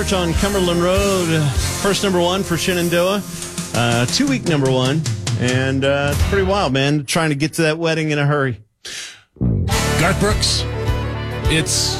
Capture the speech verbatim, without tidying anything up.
On Cumberland Road, first number one for Shenandoah, uh, two-week number one, and uh, it's pretty wild, man, trying to get to that wedding in a hurry. Garth Brooks, it's